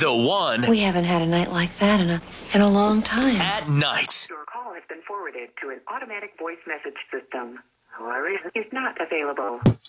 The One We haven't had a night like that in a long time. at night. Your call has been forwarded to an automatic voice message system. However, is not available.